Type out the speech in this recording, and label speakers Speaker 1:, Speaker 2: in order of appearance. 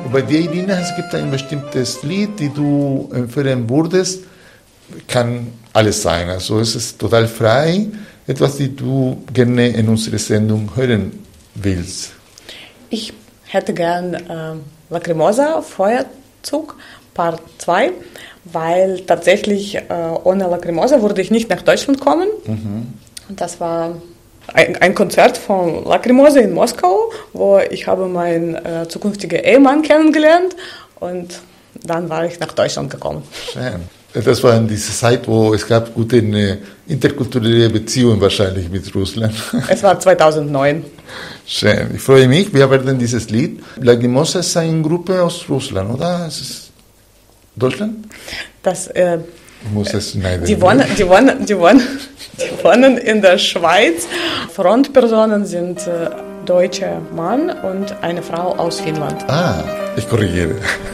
Speaker 1: Und bei dir, Irina, es gibt ein bestimmtes Lied, die du empfehlen würdest. Kann alles sein. Also es ist total frei. Etwas, die du gerne in unserer Sendung hören willst.
Speaker 2: Ich hätte gern Lacrimosa, Feuerzug, Part 2, weil tatsächlich ohne Lacrimosa würde ich nicht nach Deutschland kommen. Das war ein Konzert von Lacrimosa in Moskau, wo ich habe meinen zukünftigen Ehemann kennengelernt und dann war ich nach Deutschland gekommen.
Speaker 1: Schön. Das war in dieser Zeit, wo es gab gute interkulturelle Beziehungen wahrscheinlich mit Russland.
Speaker 2: Es war 2009.
Speaker 1: Schön. Ich freue mich. Wir werden dieses Lied. Lacrimosa ist eine Gruppe aus Russland, oder? Ist es Deutschland?
Speaker 2: Das,
Speaker 1: muss es schneiden.
Speaker 2: Die wohnen in der Schweiz. Frontpersonen sind deutscher Mann und eine Frau aus Finnland.
Speaker 1: Ich korrigiere.